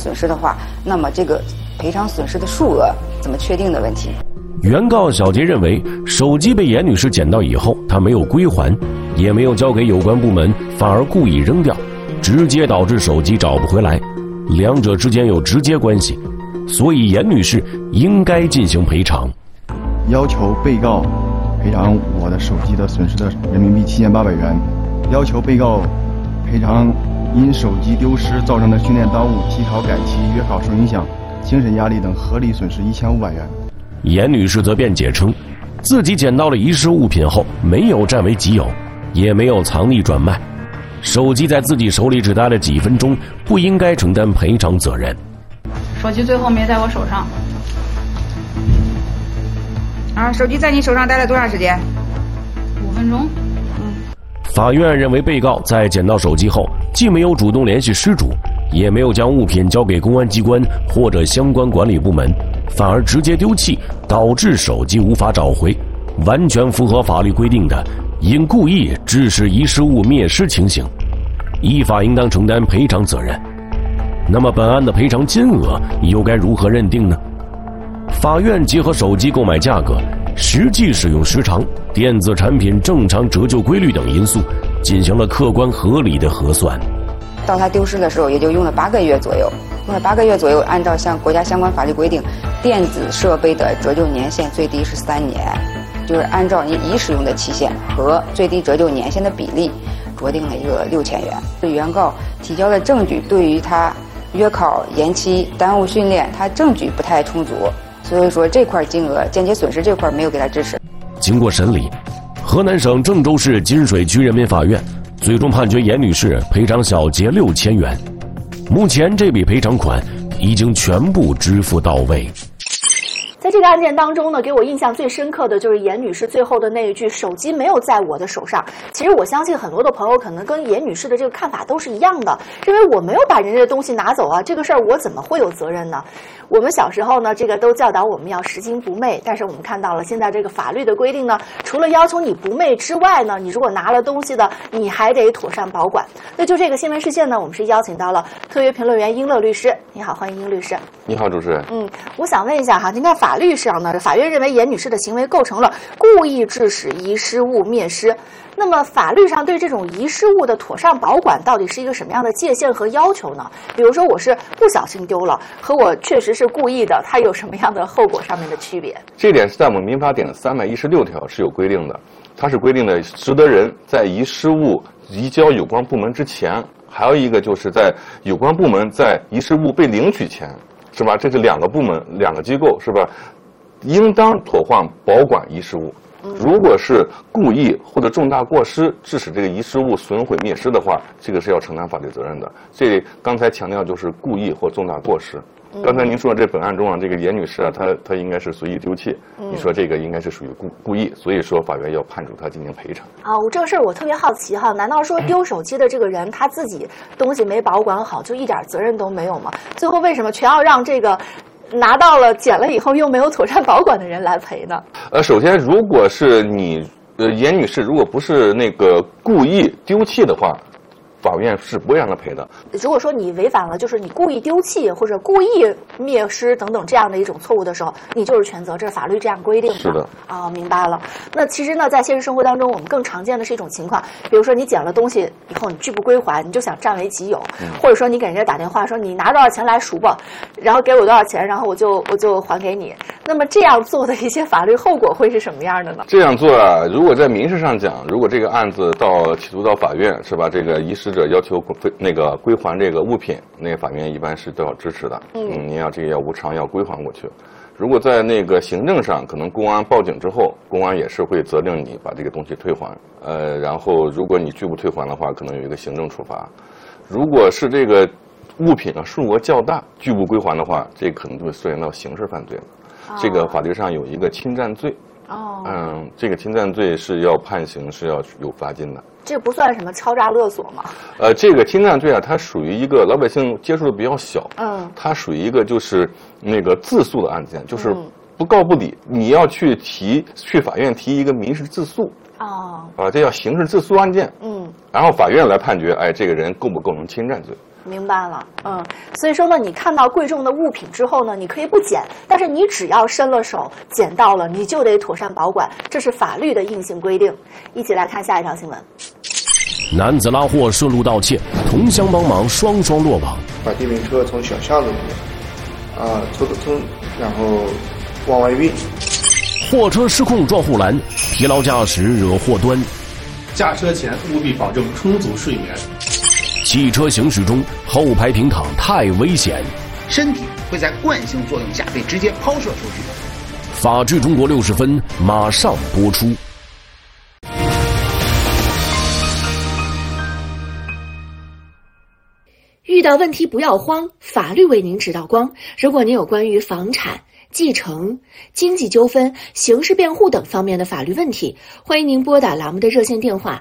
损失的话，那么这个赔偿损失的数额怎么确定的问题。 原告小杰认为，手机被严女士捡到以后，她没有归还，也没有交给有关部门，反而故意扔掉，直接导致手机找不回来，两者之间有直接关系，所以严女士应该进行赔偿。 要求被告赔偿我的手机的损失的人民币7800元，要求被告赔偿因手机丢失造成的训练耽误、期考改期、约考受影响、精神压力等合理损失1500元。 严女士则辩解称，自己捡到了遗失物品后，没有占为己有，也没有藏匿转卖，手机在自己手里只待了几分钟，不应该承担赔偿责任。 手机最后没在我手上。手机在你手上待了多长时间？5分钟。 法院认为，被告在捡到手机后，既没有主动联系失主，也没有将物品交给公安机关或者相关管理部门，反而直接丢弃，导致手机无法找回，完全符合法律规定的因故意致使遗失物灭失情形，依法应当承担赔偿责任。那么本案的赔偿金额又该如何认定呢？法院结合手机购买价格、实际使用时长、电子产品正常折旧规律等因素，进行了客观合理的核算。 到他丢失的时候，也就用了8个月左右。用了8个月左右，按照国家相关法律规定，电子设备的折旧年限最低是3年，就是按照你已使用的期限和最低折旧年限的比例，酌定了一个6000元。原告提交的证据对于他约考延期、耽误训练，他证据不太充足，所以说这块金额间接损失这块没有给他支持。 经过审理，河南省郑州市金水区人民法院最终判决严女士赔偿小杰6000元。目前这笔赔偿款已经全部支付到位。 在这个案件当中呢，给我印象最深刻的就是严女士最后的那一句“手机没有在我的手上”。其实我相信很多的朋友可能跟严女士的这个看法都是一样的，认为我没有把人家的东西拿走啊，这个事儿我怎么会有责任呢？我们小时候呢，这个都教导我们要拾金不昧，但是我们看到了现在这个法律的规定呢，除了要求你不昧之外呢，你如果拿了东西的，你还得妥善保管。那就这个新闻事件呢，我们是邀请到了特约评论员英乐律师。你好，欢迎英律师。 你好，主持人。 我想问一下哈，您看法律上呢，法院认为严女士的行为构成了故意致使遗失物灭失。那么法律上对这种遗失物的妥善保管到底是一个什么样的界限和要求呢？比如说我是不小心丢了，和我确实是故意的，它有什么样的后果上面的区别？ 这点是在我们民法典316条是有规定的，它是规定的拾得人在遗失物移交有关部门之前，还有一个就是在有关部门在遗失物被领取前，是吧？这是2个部门、2个机构，是吧？应当妥善保管遗失物。如果是故意或者重大过失致使这个遗失物损毁灭失的话，这个是要承担法律责任的。这刚才强调就是故意或重大过失。刚才您说这本案中啊，这个严女士啊，她应该是随意丢弃，你说这个应该是属于故意，所以说法院要判处她进行赔偿。 我这个事儿我特别好奇哈，难道说丢手机的这个人他自己东西没保管好，就一点责任都没有吗？最后为什么全要让这个拿到了捡了以后又没有妥善保管的人来赔呢？ 首先，如果是你严女士如果不是那个故意丢弃的话，法院是不会让他赔的。 如果说你违反了，就是你故意丢弃或者故意灭失等等这样的一种错误的时候，你就是全责，这是法律这样规定的。 是的。 明白了。那其实呢，在现实生活当中，我们更常见的是一种情况，比如说你捡了东西以后，你拒不归还，你就想占为己有，或者说你给人家打电话说你拿多少钱来赎吧，然后给我多少钱，然后我就还给你。那么这样做的一些法律后果会是什么样的呢？ 这样做啊，如果在民事上讲，如果这个案子起诉到法院，是吧？这个遗失者要求归还这个物品，那个法院一般是都要支持的。你要这个要无偿要归还过去。如果在那个行政上，可能公安报警之后，公安也是会责令你把这个东西退还。然后如果你拒不退还的话，可能有一个行政处罚。如果是这个物品的数额较大，拒不归还的话，这可能就会涉及到刑事犯罪了。这个法律上有一个侵占罪。这个侵占罪是要判刑，是要有罚金的。 这不算什么敲诈勒索吗？ 这个侵占罪啊，它属于一个老百姓接触的比较小。它属于一个就是那个自诉的案件，就是不告不理，你要去法院提一个民事自诉。这叫刑事自诉案件。然后法院来判决，这个人构不构成侵占罪。 明白了，所以说呢，你看到贵重的物品之后呢，你可以不捡，但是你只要伸了手捡到了，你就得妥善保管，这是法律的硬性规定。一起来看下一条新闻。 男子拉货顺路盗窃，同乡帮忙，双双落网。 把电瓶车从小巷子里面偷，然后往外运。 货车失控撞护栏，疲劳驾驶惹祸端。 驾车前务必保证充足睡眠。 汽车行驶中后排平躺太危险， 身体会在惯性作用下被直接抛射出去。 法治中国60分马上播出。 遇到问题不要慌，法律为您指导光。如果您有关于房产、继承、经济纠纷、刑事辩护等方面的法律问题，欢迎您拨打栏目的热线电话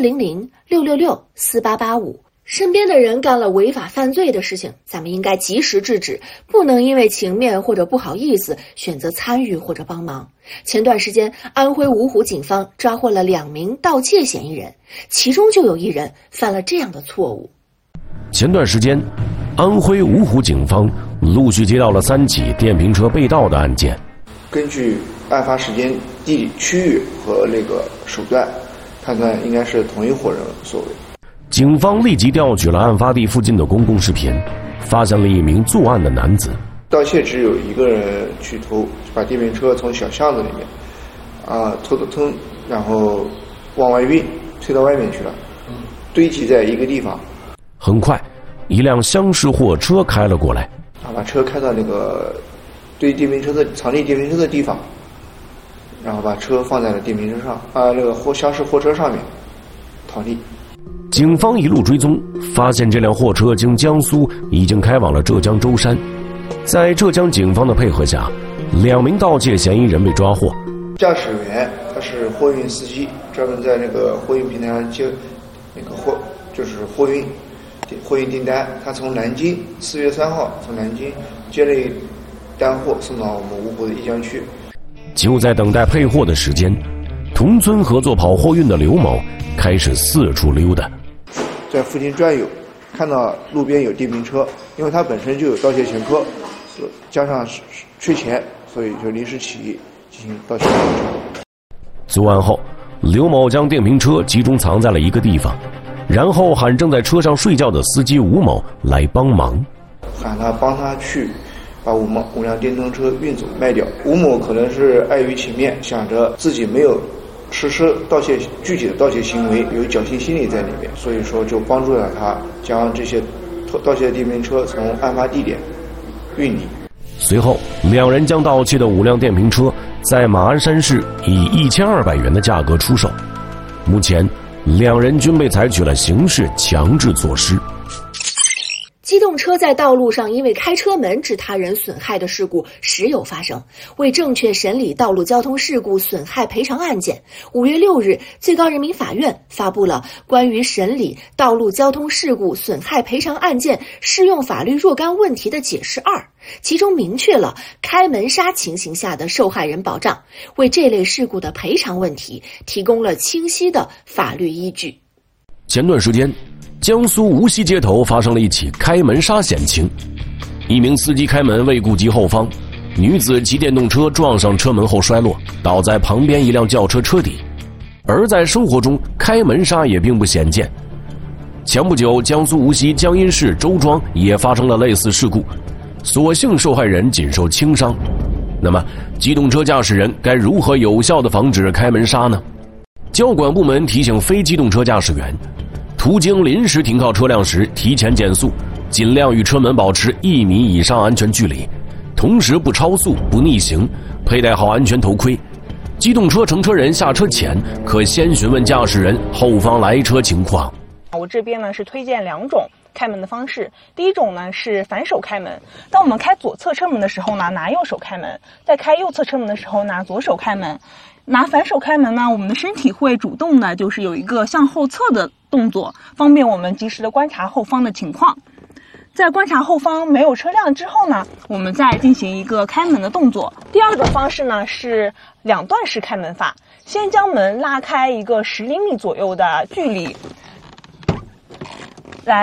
400-666-4885。身边的人干了违法犯罪的事情，咱们应该及时制止，不能因为情面或者不好意思选择参与或者帮忙。前段时间，安徽芜湖警方抓获了2名盗窃嫌疑人，其中就有1人犯了这样的错误。 前段时间，安徽芜湖警方陆续接到了3起电瓶车被盗的案件。 根据案发时间、地理、区域和那个手段，判断应该是同一伙人所为。 警方立即调取了案发地附近的公共视频，发现了一名作案的男子。 盗窃只有1个人去偷，把电瓶车从小巷子里面偷，然后往外运，推到外面去了，堆积在一个地方。 很快，一辆厢式货车开了过来， 把车开到那个藏匿电瓶车的地方，然后把车放在了电瓶车上，那个厢式货车上面逃匿。 警方一路追踪，发现这辆货车经江苏已经开往了浙江舟山。在浙江警方的配合下，2名盗窃嫌疑人被抓获。 驾驶员他是货运司机，专门在那个货运平台上接那个货运订单。他从南京4月3号从南京接了一单货送到我们芜湖的驿江区。 就在等待配货的时间，同村合作跑货运的刘某开始四处溜达， 在附近转悠，看到路边有电瓶车，因为他本身就有盗窃前科，加上缺钱，所以就临时起意进行盗窃电瓶车。 作案后，刘某将电瓶车集中藏在了一个地方，然后喊正在车上睡觉的司机吴某来帮忙， 喊他帮他去把5辆电动车运走卖掉。吴某可能是碍于情面，想着自己没有实施具体的盗窃行为，有侥幸心理在里面，所以说就帮助了他将这些盗窃的电瓶车从案发地点运离。 随后2人将盗窃的5辆电瓶车在马鞍山市以1200元的价格出售。目前2人均被采取了刑事强制措施。 机动车在道路上因为开车门致他人损害的事故时有发生。为正确审理道路交通事故损害赔偿案件，5月6日，最高人民法院发布了关于审理道路交通事故损害赔偿案件适用法律若干问题的解释2，其中明确了开门刹情形下的受害人保障，为这类事故的赔偿问题提供了清晰的法律依据。 前段时间，江苏无锡街头发生了一起开门刹险情，一名司机开门未顾及后方，女子骑电动车撞上车门后摔落，倒在旁边一辆轿车车底。而在生活中，开门刹也并不鲜见。前不久，江苏无锡江阴市周庄也发生了类似事故，所幸受害人仅受轻伤。那么，机动车驾驶人该如何有效地防止开门刹呢？交管部门提醒非机动车驾驶员，途经临时停靠车辆时提前减速，尽量与车门保持1米以上安全距离，同时不超速、不逆行，佩戴好安全头盔。机动车乘车人下车前可先询问驾驶人后方来车情况。 我这边呢是推荐2种开门的方式。第一种呢是反手开门，当我们开左侧车门的时候呢，拿右手开门；在开右侧车门的时候，拿左手开门。拿反手开门呢，我们的身体会主动的，就是有一个向后侧的动作，方便我们及时的观察后方的情况。在观察后方没有车辆之后呢，我们再进行一个开门的动作。第二种方式呢是2段式开门法，先将门拉开一个10厘米左右的距离，来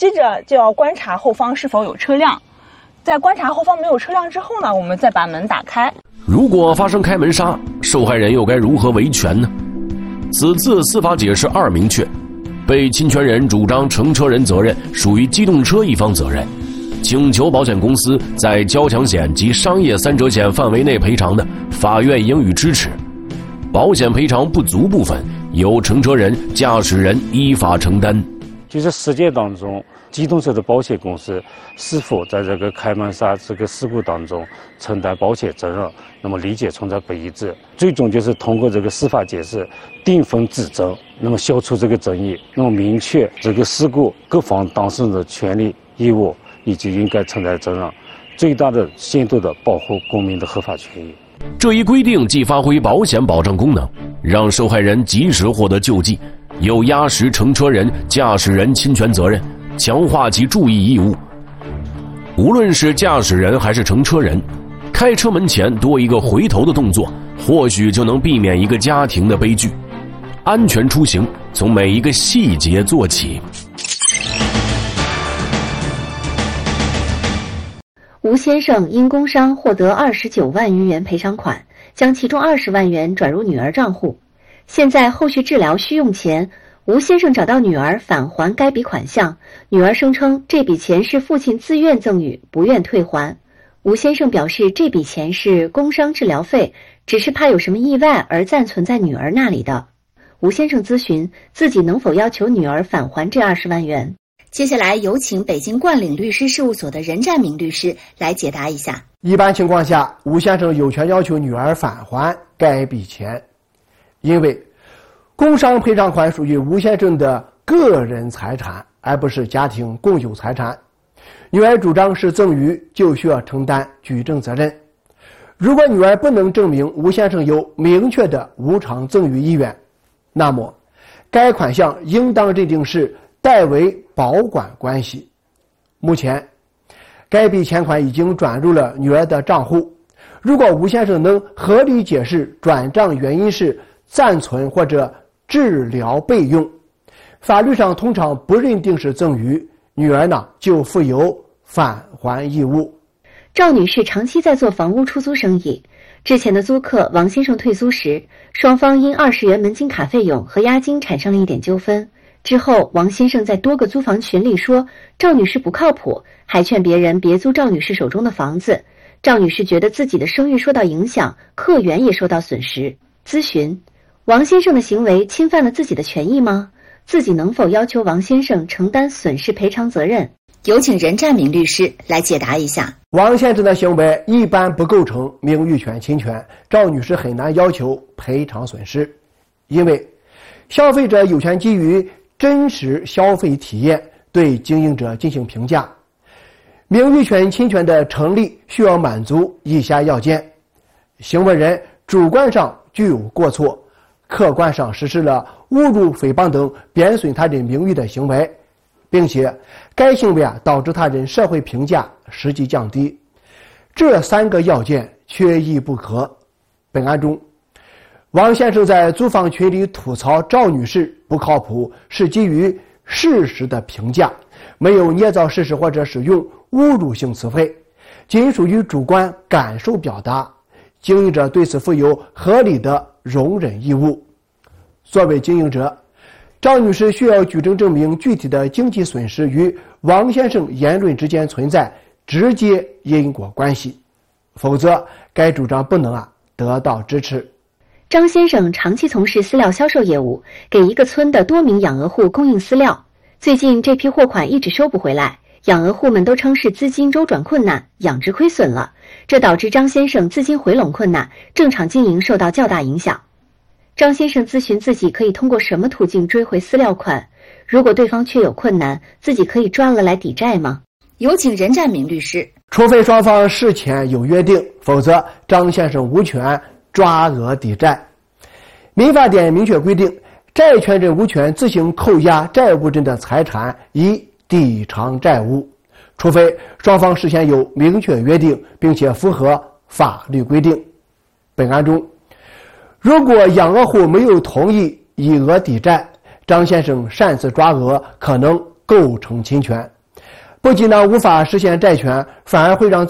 接着就要观察后方是否有车辆，在观察后方没有车辆之后呢，我们再把门打开。 如果发生开门杀，受害人又该如何维权呢？此次司法解释2明确，被侵权人主张乘车人责任属于机动车一方责任，请求保险公司在交强险及商业3者险范围内赔偿的，法院应予支持。保险赔偿不足部分，由乘车人、驾驶人依法承担。 就是实践当中，机动车的保险公司是否在这个开门杀这个事故当中承担保险责任，那么理解存在不一致。最终就是通过这个司法解释定分指责，那么消除这个争议，那么明确这个事故各方当事人的权利义务以及应该承担责任，最大的限度的保护公民的合法权益。 这一规定既发挥保险保障功能，让受害人及时获得救济，又压实乘车人、驾驶人侵权责任，强化其注意义务。无论是驾驶人还是乘车人，开车门前多一个回头的动作，或许就能避免一个家庭的悲剧。安全出行，从每一个细节做起。 吴先生因工伤获得29万余元赔偿款，将其中20万元转入女儿账户。现在后续治疗需用钱，吴先生找到女儿返还该笔款项，女儿声称这笔钱是父亲自愿赠与，不愿退还。吴先生表示这笔钱是工伤治疗费，只是怕有什么意外而暂存在女儿那里的。吴先生咨询自己能否要求女儿返还这20万元。接下来有请北京冠岭律师事务所的任占明律师来解答一下。 一般情况下，吴先生有权要求女儿返还该笔钱，因为工伤赔偿款属于吴先生的个人财产，而不是家庭共有财产。女儿主张是赠与，就需要承担举证责任。如果女儿不能证明吴先生有明确的无偿赠与意愿，那么该款项应当认定是代为保管关系。目前该笔钱款已经转入了女儿的账户，如果吴先生能合理解释转账原因是暂存或者治疗备用，法律上通常不认定是赠与，女儿呢就负有返还义务。 赵女士长期在做房屋出租生意，之前的租客王先生退租时，双方因20元门禁卡费用和押金产生了一点纠纷。之后，王先生在多个租房群里说赵女士不靠谱，还劝别人别租赵女士手中的房子。赵女士觉得自己的声誉受到影响，客源也受到损失。咨询：王先生的行为侵犯了自己的权益吗？自己能否要求王先生承担损失赔偿责任？有请任占明律师来解答一下。 王先生的行为一般不构成名誉权侵权，赵女士很难要求赔偿损失，因为消费者有权基于真实消费体验对经营者进行评价。名誉权侵权的成立需要满足以下要件：行为人主观上具有过错，客观上实施了侮辱、诽谤等贬损他人名誉的行为，并且该行为导致他人社会评价实际降低。这3个要件缺一不可。本案中，王先生在租房群里吐槽赵女士不靠谱，是基于事实的评价，没有捏造事实或者使用侮辱性词汇，仅属于主观感受表达，经营者对此负有合理的容忍义务。作为经营者，赵女士需要举证证明具体的经济损失与王先生言论之间存在直接因果关系，否则该主张不能得到支持。 张先生长期从事饲料销售业务，给一个村的多名养鹅户供应饲料。最近这批货款一直收不回来，养鹅户们都称是资金周转困难，养殖亏损了，这导致张先生资金回笼困难，正常经营受到较大影响。张先生咨询自己可以通过什么途径追回饲料款，如果对方确有困难，自己可以抓了来抵债吗？有请任占明律师。 除非双方事前有约定，否则张先生无权抓额抵债。民法典明确规定，债权人无权自行扣押债务人的财产以抵偿债务，除非双方事先有明确约定，并且符合法律规定。本案中，如果养鹅户没有同意以额抵债，张先生擅自抓额可能构成侵权。不仅无法实现债权，反而会让